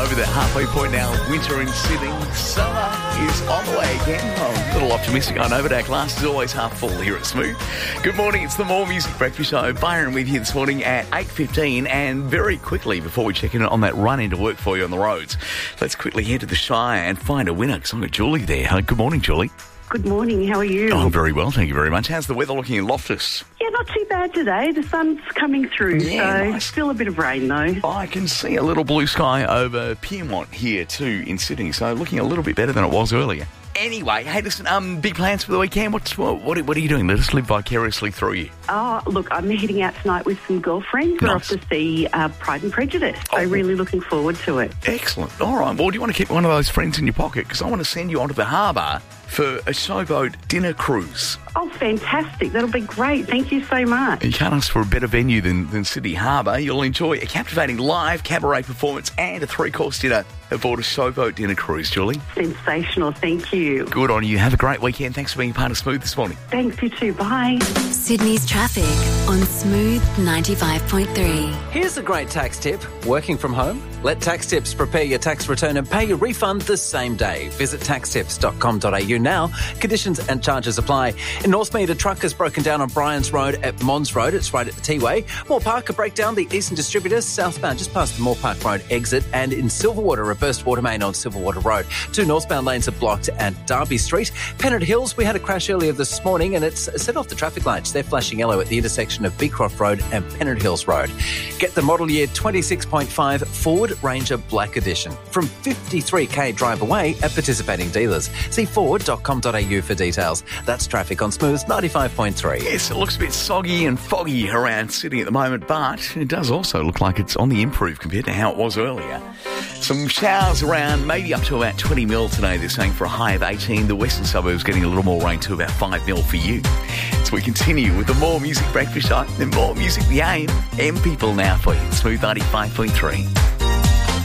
over the halfway point now. Winter in Sydney. Summer is on the way again. Oh, a little optimistic, I know, but our glass is always half full here at Smooth. Good morning, it's the More Music Breakfast Show. Byron with you this morning at 8:15, and very quickly, before we check in on that run into work for you on the roads, let's quickly head to the Shire and find a winner, because I've got Julie there. Good morning, Julie. Good morning, how are you? Oh, very well, thank you very much. How's the weather looking in Loftus? Yeah, not too bad today. The sun's coming through, Nice. Still a bit of rain though. I can see a little blue sky over Pyrmont here too in Sydney, so looking a little bit better than it was earlier. Anyway, hey, listen, big plans for the weekend? What are you doing? Let us live vicariously through you. Oh, look, I'm heading out tonight with some girlfriends. We're off to see Pride and Prejudice, so really looking forward to it. Excellent. All right, well, do you want to keep one of those friends in your pocket? Because I want to send you onto the harbour for a showboat dinner cruise. Oh, fantastic. That'll be great. Thank you so much. You can't ask for a better venue than Sydney Harbour. You'll enjoy a captivating live cabaret performance and a 3-course dinner aboard a showboat dinner cruise, Julie. Sensational. Thank you. Good on you. Have a great weekend. Thanks for being part of Smooth this morning. Thanks, you too. Bye. Sydney's traffic on Smooth 95.3. Here's a great tax tip. Working from home? Let Tax Tips prepare your tax return and pay your refund the same day. Visit taxtips.com.au now. Conditions and charges apply. In Northmead, a truck has broken down on Bryans Road at Mons Road. It's right at the T-Way. Moore Park, a breakdown, the Eastern Distributors, southbound just past the Moore Park Road exit. And in Silverwater, a burst water main on Silverwater Road. 2 northbound lanes are blocked at Derby Street. Pennant Hills, we had a crash earlier this morning and it's set off the traffic lights. They're flashing yellow at the intersection of Beecroft Road and Pennant Hills Road. Get the model year 26.5 Ford Ranger Black Edition from 53k drive away at participating dealers. See ford.com.au for details. That's traffic on Smooth 95.3. Yes, it looks a bit soggy and foggy around Sydney at the moment, but it does also look like it's on the improve compared to how it was earlier. Some showers around, maybe up to about 20 mil today, they're saying, for a high of 18. The western suburbs getting a little more rain to about 5 mil for you. So we continue with the More Music Breakfast Show, the More Music the aim. M People now for you. Smooth 95.3.